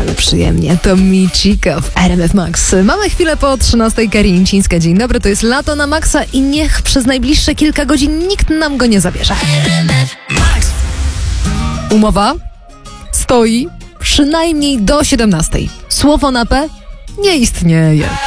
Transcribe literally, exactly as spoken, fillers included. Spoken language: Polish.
ale przyjemnie. To Michiko w R M F Max. Mamy chwilę po trzynastej. Karińcińska. Dzień dobry, to jest Lato na Maxa i niech przez najbliższe kilka godzin nikt nam go nie zabierze. Umowa stoi przynajmniej do siedemnastej. Słowo na P nie istnieje.